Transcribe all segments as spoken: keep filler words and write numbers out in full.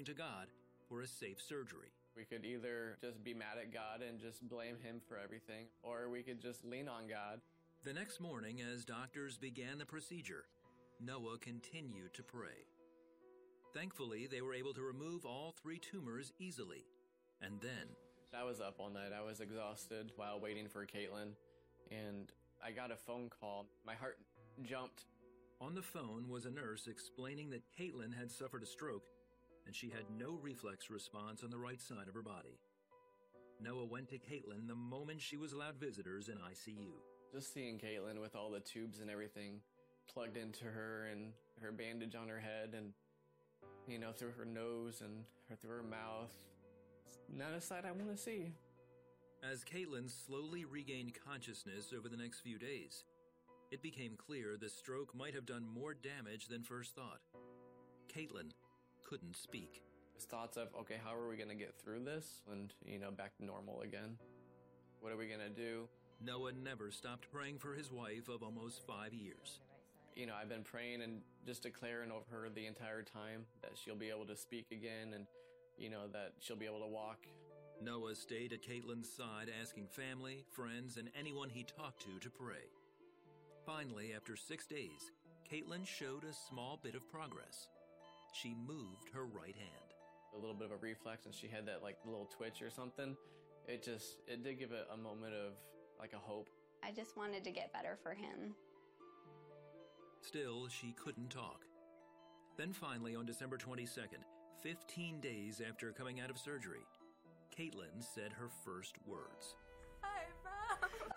to God for a safe surgery. We could either just be mad at God and just blame him for everything, or we could just lean on God. The next morning, as doctors began the procedure, Noah continued to pray. Thankfully, they were able to remove all three tumors easily. And then, I was up all night. I was exhausted while waiting for Caitlin, and I got a phone call. My heart jumped. On the phone was a nurse explaining that Caitlin had suffered a stroke and she had no reflex response on the right side of her body. Noah went to Caitlin the moment she was allowed visitors in I C U. Just seeing Caitlin with all the tubes and everything plugged into her and her bandage on her head and, you know, through her nose and her, through her mouth. It's not a sight I want to see. As Caitlin slowly regained consciousness over the next few days, it became clear the stroke might have done more damage than first thought. Caitlin couldn't speak. There's thoughts of, okay, how are we going to get through this and, you know, back to normal again? What are we going to do? Noah never stopped praying for his wife of almost five years. You know, I've been praying and just declaring over her the entire time that she'll be able to speak again and, you know, that she'll be able to walk. Noah stayed at Caitlin's side, asking family, friends, and anyone he talked to to pray. Finally, after six days, Caitlin showed a small bit of progress. She moved her right hand. A little bit of a reflex, and she had that like little twitch or something. It just, it did give it a moment of like a hope. I just wanted to get better for him. Still, she couldn't talk. Then finally, on December twenty-second, fifteen days after coming out of surgery, Caitlin said her first words. Hi, Mom.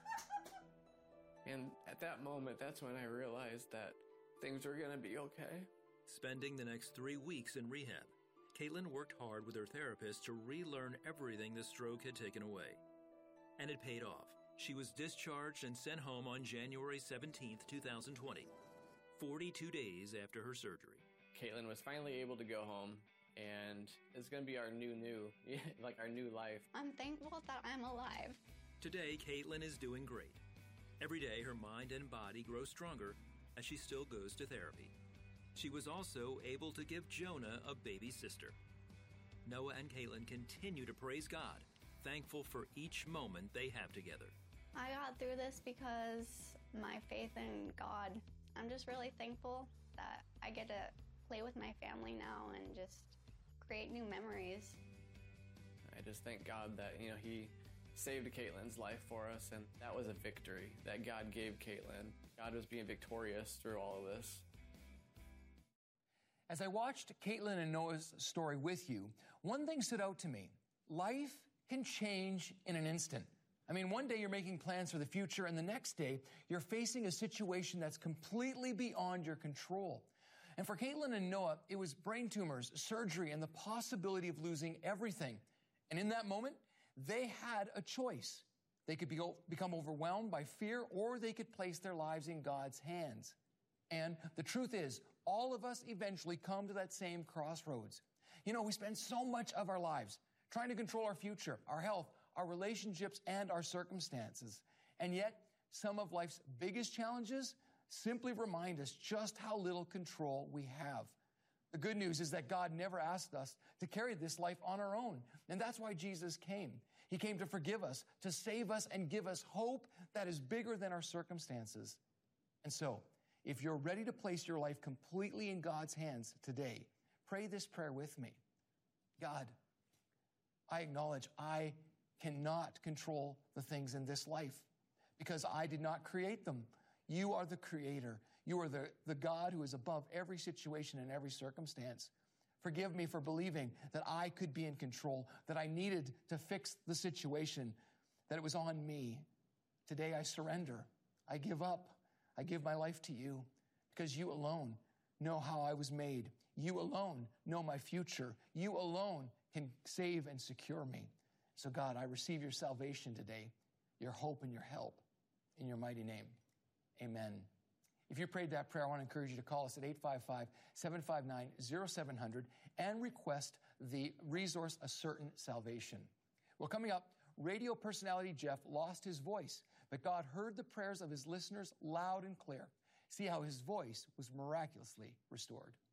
And at that moment, that's when I realized that things were going to be okay. Spending the next three weeks in rehab, Caitlin worked hard with her therapist to relearn everything the stroke had taken away. And it paid off. She was discharged and sent home on January seventeenth, two thousand twenty, forty-two days after her surgery. Caitlin was finally able to go home, and it's going to be our new, new, like our new life. I'm thankful that I'm alive. Today, Caitlin is doing great. Every day, her mind and body grow stronger as she still goes to therapy. She was also able to give Jonah a baby sister. Noah and Caitlin continue to praise God, thankful for each moment they have together. I got through this because my faith in God. I'm just really thankful that I get to play with my family now and just create new memories. I just thank God that, you know, he saved Caitlin's life for us, and that was a victory that God gave Caitlin. God was being victorious through all of this. As I watched Caitlin and Noah's story with you, one thing stood out to me. Life can change in an instant. I mean, one day you're making plans for the future, and the next day you're facing a situation that's completely beyond your control. And for Caitlin and Noah, it was brain tumors, surgery, and the possibility of losing everything. And in that moment, they had a choice. They could be, become overwhelmed by fear, or they could place their lives in God's hands. And the truth is, all of us eventually come to that same crossroads. You know, we spend so much of our lives trying to control our future, our health, our relationships, and our circumstances. And yet, some of life's biggest challenges simply remind us just how little control we have. The good news is that God never asked us to carry this life on our own. And that's why Jesus came. He came to forgive us, to save us, and give us hope that is bigger than our circumstances. And so, if you're ready to place your life completely in God's hands today, pray this prayer with me. God, I acknowledge I cannot control the things in this life because I did not create them. You are the creator. You are the, the God who is above every situation and every circumstance. Forgive me for believing that I could be in control, that I needed to fix the situation, that it was on me. Today I surrender. I give up. I give my life to you because you alone know how I was made. You alone know my future. You alone can save and secure me. So God, I receive your salvation today, your hope and your help in your mighty name. Amen. If you prayed that prayer, I want to encourage you to call us at eight five five, seven five nine, zero seven zero zero and request the resource, A Certain Salvation. Well, coming up, radio personality Jeff lost his voice, but God heard the prayers of his listeners loud and clear. See how his voice was miraculously restored.